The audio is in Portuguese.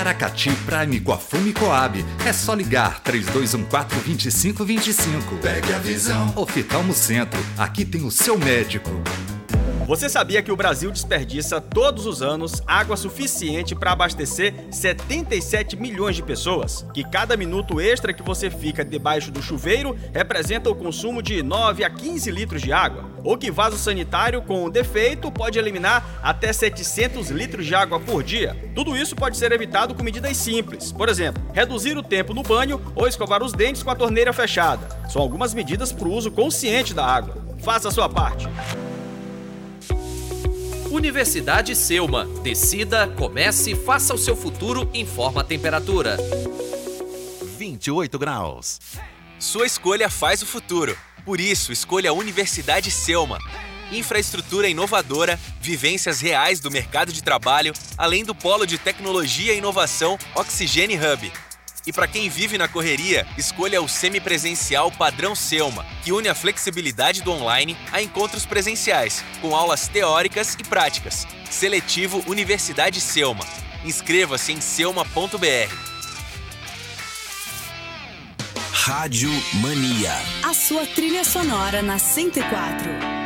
Aracati Prime Coafumi Coab. É só ligar 3214-2525. Pegue a visão. Oftalmo Centro. Aqui tem o seu médico. Você sabia que o Brasil desperdiça todos os anos água suficiente para abastecer 77 milhões de pessoas? Que cada minuto extra que você fica debaixo do chuveiro representa o consumo de 9 a 15 litros de água? Ou que vaso sanitário com defeito pode eliminar até 700 litros de água por dia? Tudo isso pode ser evitado com medidas simples. Por exemplo, reduzir o tempo no banho ou escovar os dentes com a torneira fechada. São algumas medidas para o uso consciente da água. Faça a sua parte. Universidade Selma. Decida, comece, faça o seu futuro, informa a temperatura. 28 graus. Sua escolha faz o futuro. Por isso, escolha a Universidade Selma. Infraestrutura inovadora, vivências reais do mercado de trabalho, além do polo de tecnologia e inovação Oxigene Hub. E para quem vive na correria, escolha o semipresencial padrão Selma, que une a flexibilidade do online a encontros presenciais, com aulas teóricas e práticas. Seletivo Universidade Selma. Inscreva-se em selma.br. Rádio Mania. A sua trilha sonora na 104.